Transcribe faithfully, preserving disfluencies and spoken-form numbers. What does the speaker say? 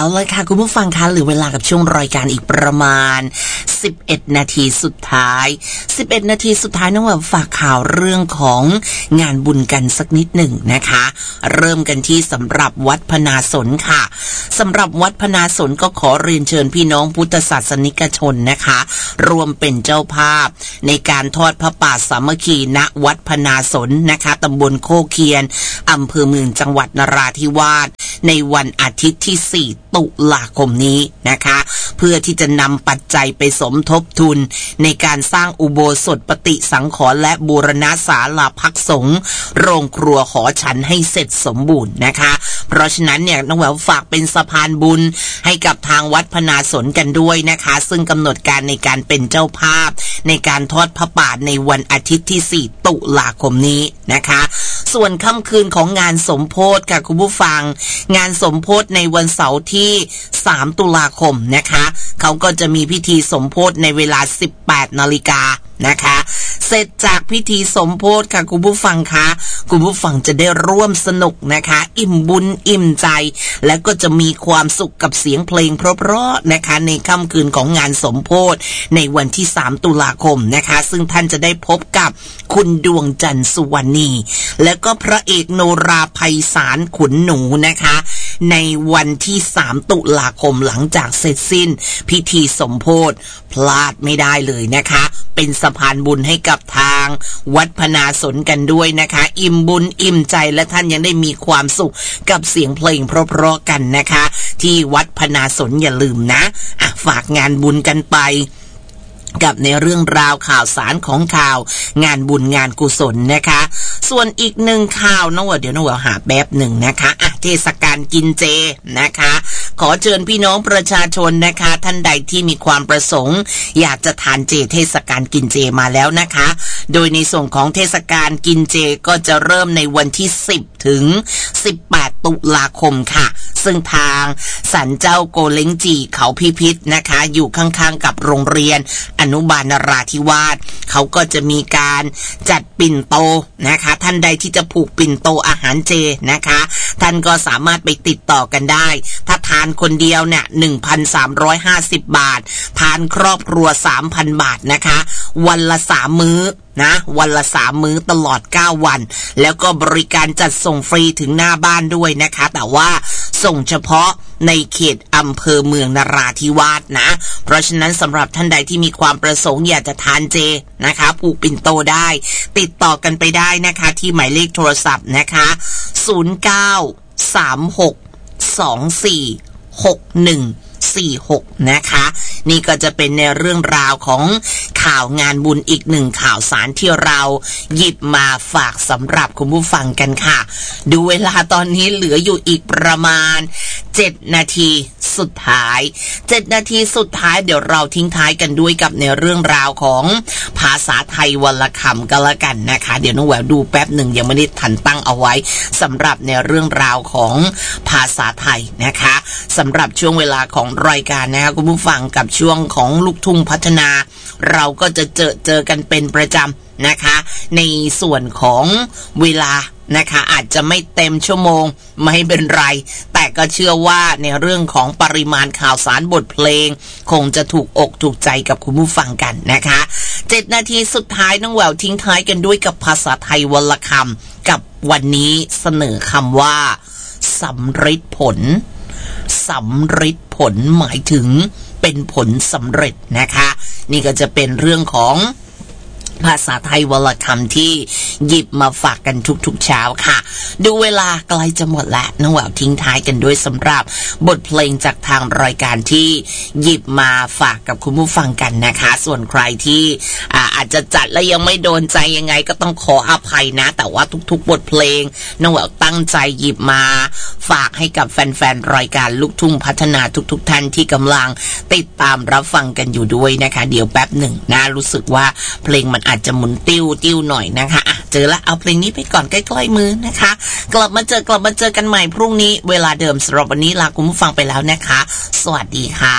เอาเลยค่ะคุณผู้ฟังคะเหลือเวลากับช่วงรายการอีกประมาณสิบเอ็ดนาทีสุดท้ายสิบเอ็ดนาทีสุดท้ายน้องแบบฝากข่าวเรื่องของงานบุญกันสักนิดหนึ่งนะคะเริ่มกันที่สำหรับวัดพนาสนค่ะสำหรับวัดพนาสนก็ขอเรียนเชิญพี่น้องพุทธศาสนิกชนนะคะรวมเป็นเจ้าภาพในการทอดพระป่าสามัคคีณวัดพนาสนนะคะตำบลโคเคียนอำเภอเมืองจังหวัดนราธิวาสในวันอาทิตย์ที่สี่ตุลาคมนี้นะคะเพื่อที่จะนำปัจจัยไปสมทบทุนในการสร้างอุโบสถปฏิสังขรณ์และบูรณะศาลาพักสงฆ์โรงครัวหอฉันให้เสร็จสมบูรณ์นะคะเพราะฉะนั้นเนี่ยน้องแหววฝากเป็นสะพานบุญให้กับทางวัดพนาสนกันด้วยนะคะซึ่งกำหนดการในการเป็นเจ้าภาพในการทอดพระป่าในวันอาทิตย์ที่สี่ตุลาคมนี้นะคะส่วนค่ำคืนของงานสมโภชค่ะคุณผู้ฟังงานสมโภชในวันเสาร์ที่สามตุลาคมนะคะเขาก็จะมีพิธีสมโภชในเวลา สิบแปดนาฬิกานะคะเสร็จจากพิธีสมโภชค่ะคุณผู้ฟังคะคุณผู้ฟังจะได้ร่วมสนุกนะคะอิ่มบุญอิ่มใจและก็จะมีความสุขกับเสียงเพลงเพราะๆนะคะในค่ำคืนของงานสมโภชในวันที่สามตุลาคมนะคะซึ่งท่านจะได้พบกับคุณดวงจันทร์สุวรรณีและก็พระเอกโนราไพศาลขุนหนูนะคะในวันที่สามตุลาคมหลังจากเสร็จสิ้นพิธีสมโภชพลาดไม่ได้เลยนะคะเป็นสะพานบุญให้กับทางวัดพนาสนกันด้วยนะคะอิ่มบุญอิ่มใจและท่านยังได้มีความสุขกับเสียงเพลงเพราะๆกันนะคะที่วัดพนาสนอย่าลืมนะอ่ะฝากงานบุญกันไปกับในเรื่องราวข่าวสารของข่าวงานบุญงานกุศลนะคะส่วนอีกหนึ่งข่าวน้องว่าเดี๋ยวน้องว่าหาแบบหนึ่งนะคะอ่ะเทศกาลกินเจนะคะขอเชิญพี่น้องประชาชนนะคะท่านใดที่มีความประสงค์อยากจะทานเจเทศกาลกินเจมาแล้วนะคะโดยในส่วนของเทศกาลกินเจก็จะเริ่มในวันที่สิบถึงสิบแปดตุลาคมค่ะซึ่งทางศาลเจ้าโกเล้งจีเขาพิพิธนะคะอยู่ข้างๆกับโรงเรียนอนุบาลนราธิวาสเขาก็จะมีการจัดปิ่นโตนะคะท่านใดที่จะผูกปิ่นโตอาหารเจนะคะท่านก็สามารถไปติดต่อกันได้ถ้าทานคนเดียวเนี่ย หนึ่งพันสามร้อยห้าสิบ บาททานครอบครัว สามพัน บาทนะคะวันละสามมื้อนะวันละสามมื้อตลอดเก้าวันแล้วก็บริการจัดส่งฟรีถึงหน้าบ้านด้วยนะคะแต่ว่าส่งเฉพาะในเขตอำเภอเมืองนราธิวาสนะเพราะฉะนั้นสำหรับท่านใดที่มีความประสงค์อยากจะทานเจนะคะผูกปิ่นโตได้ติดต่อกันไปได้นะคะที่หมายเลขโทรศัพท์นะคะศูนย์ เก้า สาม หก สอง สี่ หก หนึ่ง สี่ หกนะคะนี่ก็จะเป็นในเรื่องราวของข่าวงานบุญอีกหนึ่งข่าวสารที่เราหยิบมาฝากสำหรับคุณผู้ฟังกันค่ะดูเวลาตอนนี้เหลืออยู่อีกประมาณเจ็ดนาทีสุดท้ายเจ็ดนาทีสุดท้ายเดี๋ยวเราทิ้งท้ายกันด้วยกับในเรื่องราวของภาษาไทยวรรณคำก็แล้วกันนะคะเดี๋ยวน้องแหววดูแป๊บหนึ่งยังไม่ได้ทันตั้งเอาไว้สำหรับในเรื่องราวของภาษาไทยนะคะสำหรับช่วงเวลาของรายการนะคะคุณผู้ฟังกับช่วงของลูกทุ่งพัฒนาเราก็จะเจอเจอกันเป็นประจำนะคะในส่วนของเวลานะคะอาจจะไม่เต็มชั่วโมงไม่เป็นไรแต่ก็เชื่อว่าในเรื่องของปริมาณข่าวสารบทเพลงคงจะถูกอกถูกใจกับคุณผู้ฟังกันนะคะเจ็ดนาทีสุดท้ายน้องแหววทิ้งท้ายกันด้วยกับภาษาไทยวรรณคำกับวันนี้เสนอคำว่าสำเร็จผลสำเร็จผลหมายถึงเป็นผลสำเร็จนะคะนี่ก็จะเป็นเรื่องของภาษาไทยวรรณคำที่หยิบมาฝากกันทุกๆเช้าค่ะดูเวลาใกล้จะหมดแล้วน้องแหววทิ้งท้ายกันด้วยสำหรับบทเพลงจากทางรายการที่หยิบมาฝากกับคุณผู้ฟังกันนะคะส่วนใครที่อาอาจจะจัดแล้วยังไม่โดนใจยังไงก็ต้องขออภัยนะแต่ว่าทุกๆบทเพลงน้องแหววตั้งใจหยิบมาฝากให้กับแฟนๆรายการลูกทุ่งพัฒนาทุกๆท่านที่กำลังติดตามรับฟังกันอยู่ด้วยนะคะเดี๋ยวแป๊บหนึ่งนะรู้สึกว่าเพลงมันอาจจะหมุนติ้วติ้วหน่อยนะคะอ่ะเจอแล้วเอาเพลงนี้ไปก่อนใกล้ๆมือนะคะกลับมาเจอกลับมาเจอกันใหม่พรุ่งนี้เวลาเดิมสำหรับวันนี้ลาคุณผู้ฟังไปแล้วนะคะสวัสดีค่ะ